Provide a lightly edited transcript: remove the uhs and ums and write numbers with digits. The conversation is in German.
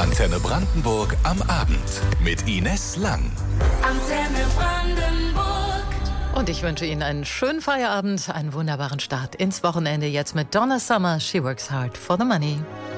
Antenne Brandenburg am Abend mit Ines Lang. Antenne Brandenburg. Und ich wünsche Ihnen einen schönen Feierabend, einen wunderbaren Start ins Wochenende. Jetzt mit Donna Summer, She Works Hard for the Money.